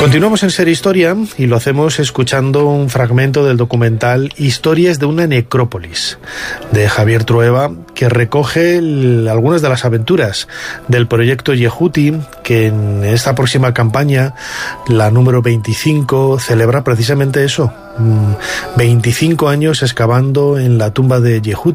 Continuamos en Ser Historia y lo hacemos escuchando un fragmento del documental Historias de una necrópolis, de Javier Trueba, que recoge algunas de las aventuras del proyecto Yehuti, que en esta próxima campaña, la número 25, celebra precisamente eso, 25 años excavando en la tumba de Yehuti.